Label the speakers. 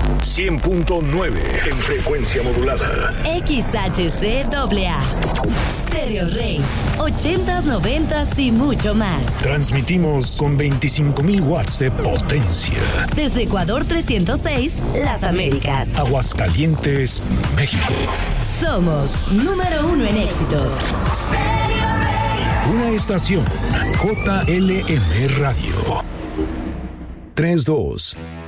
Speaker 1: 100.9 en frecuencia modulada.
Speaker 2: XHCAA. Stereo Rey. 80s, 90s y mucho más.
Speaker 1: Transmitimos con 25,000 watts de potencia.
Speaker 2: Desde Ecuador 306, Las Américas.
Speaker 1: Aguascalientes, México.
Speaker 2: Somos número 1 en éxitos.
Speaker 1: Una estación JLM Radio. 32